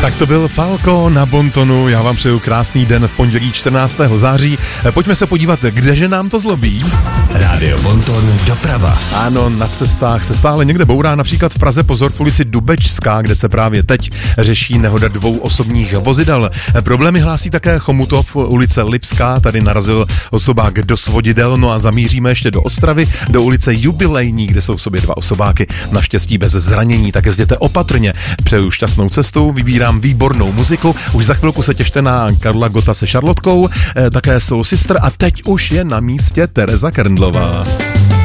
Tak to byl Falco na Bontonu, já vám přeju krásný den v pondělí 14. září. Pojďme se podívat, kdeže nám to zlobí. Rádio Bonton doprava. Ano, na cestách se stále někde bourá, například v Praze pozor v ulici Dubečská, kde se právě teď řeší nehoda 2 osobních vozidel. Problémy hlásí také Chomutov, ulice Lipská, tady narazil osobák do svodidel, no a zamíříme ještě do Ostravy, do ulice Jubilejní, kde jsou v sobě 2 osobáky, naštěstí bez zranění, tak jezděte opatrně. Přeju šťastnou cestu, vybírám výbornou muziku, už za chvilku se těšte na Karla Gotta se Šarlotkou, také Soul Sister a teď už je na místě Tereza Krndlová.